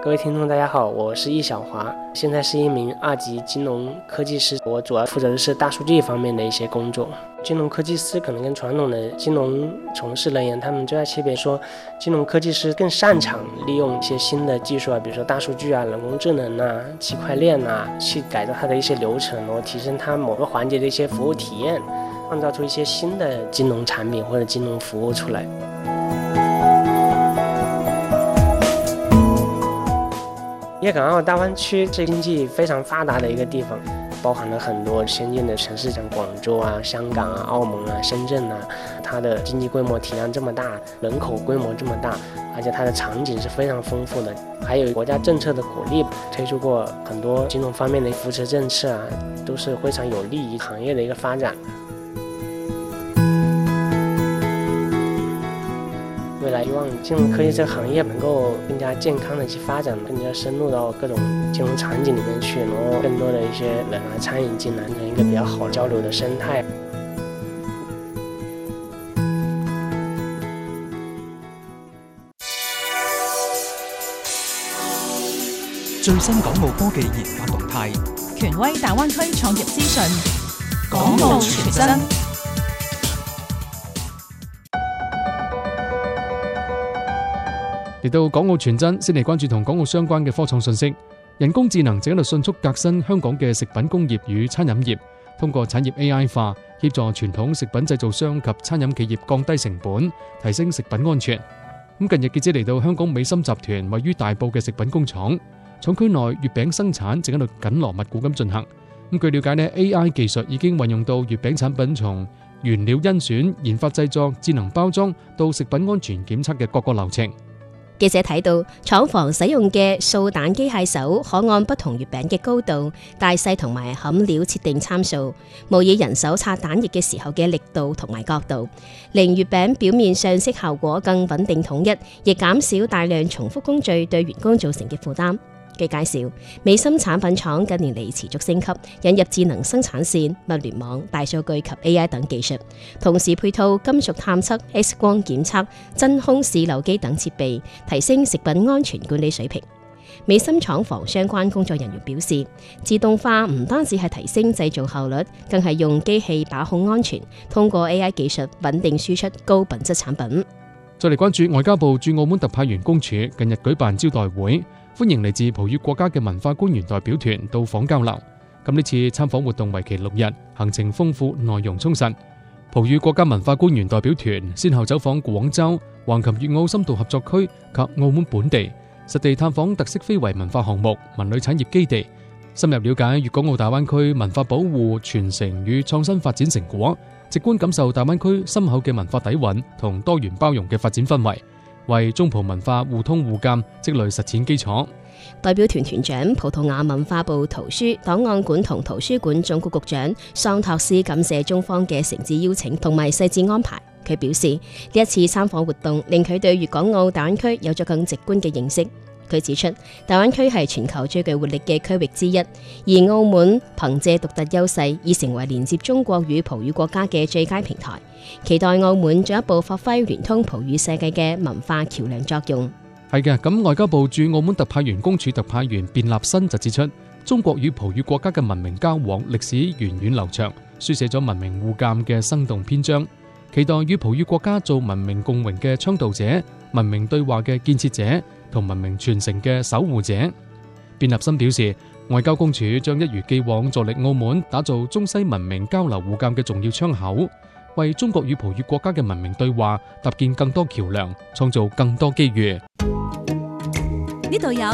各位听众大家好，我是易小华，现在是一名2级金融科技师，我主要负责的是大数据方面的一些工作。金融科技师可能跟传统的金融从事人员他们最大区别说，金融科技师更擅长利用一些新的技术啊，比如说大数据啊、人工智能啊、区块链啊，去改造它的一些流程，然后提升它某个环节的一些服务体验，创造出一些新的金融产品或者金融服务出来。粤港澳大湾区是经济非常发达的一个地方，包含了很多先进的城市，像广州啊、香港啊、澳门啊、深圳啊，它的经济规模体量这么大，人口规模这么大，而且它的场景是非常丰富的，还有国家政策的鼓励，推出过很多金融方面的扶持政策啊，都是非常有利于行业的一个发展。未来希望金融科技这个行业能够更加健康的去发展，更加深入到各种金融场景里面去，然后更多的一些人来参与进来，成一个比较好交流的生態。 最新港澳科技研發動態， 權威大灣區創業資訊， 港澳全真。 嚟到港澳全真，先嚟關注同港澳相關嘅科創信息。人工智能正喺度迅速革新香港嘅食品工業與餐飲業，通過產業 AI 化，協助傳統食品製造商及餐飲企業降低成本，提升食品安全。近日記者嚟到香港美心集團位於大埔嘅食品工廠，廠區內月餅生產正喺度緊鑼密鼓咁進行。據了解呢 AI 技術已經運用到月餅產品從原料甄選、研發製作、智能包裝到食品安全檢測嘅各個流程。 記者睇到廠房使用嘅掃蛋機械手可按不同月餅嘅高度、大細同埋餡料設定參數，模擬人手擦蛋液嘅時候嘅力度同埋角度，令月餅表面上色效果更穩定統一，亦減少大量重複工序對員工造成嘅負擔。據介紹，美心產品廠近年嚟持續升級，引入智能生產線、物聯網、大數據及 AI 等技術，同時配套金屬探測、X 光檢測、真空試漏機等設備，提升食品安全管理水平。美心廠房相關工作人員表示，自動化唔單止係提升製造效率，更係用機器把控安全，通過 AI 技術穩定輸出高品質產品。 再嚟關注外交部駐澳門特派員公署近日舉辦招待會，歡迎嚟自葡語國家嘅文化官員代表團到訪交流。呢次參訪活動為期6日，行程豐富，內容充實。葡語國家文化官員代表團先後走訪廣州、橫琴粵澳深度合作區及澳門本地，實地探訪特色非遺文化項目、文旅產業基地，深入了解粵港澳大灣區文化保護、傳承與創新發展成果，直觀感受大灣區深厚嘅文化底蘊同多元包容嘅發展氛圍，為中葡文化互通互鑑積累實踐基礎。 代表團團長葡萄牙文化部圖書檔案館同圖書館總局局長桑托斯感謝中方嘅誠摯邀請同埋細緻安排。佢表示，呢一次參訪活動令佢對粵港澳大灣區有咗更直觀嘅認識。佢指出，大灣區係全球最具活力嘅區域之一，而澳門憑借獨特優勢，已成為連接中國與葡語國家嘅最佳平台。期待澳門進一步發揮聯通葡語世界嘅文化橋梁作用。 係嘅，外交部駐澳門特派員公署特派員卞立新就指出，中國與葡語國家嘅文明交往歷史源遠流長，書寫咗文明互鑑嘅生動篇章。期待與葡語國家做文明共榮嘅倡導者、文明對話嘅建設者同文明傳承嘅守護者。卞立新表示，外交公署將一如既往助力澳門打造中西文明交流互鑑嘅重要窗口，為中國與葡語國家嘅文明對話搭建更多橋梁，創造更多機遇。 呢度有